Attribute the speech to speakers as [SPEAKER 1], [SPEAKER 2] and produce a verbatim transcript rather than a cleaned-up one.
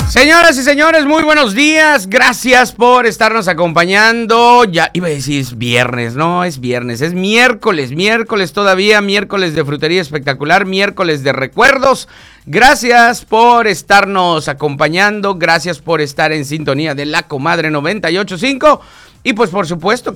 [SPEAKER 1] Señoras y señores, muy buenos días. Gracias por estarnos acompañando. Ya iba a decir es viernes, no es viernes, es miércoles, miércoles todavía, miércoles de Frutería Espectacular, miércoles de recuerdos. Gracias por estarnos acompañando, gracias por estar en sintonía de La Comadre noventa y ocho punto cinco. Y pues por supuesto,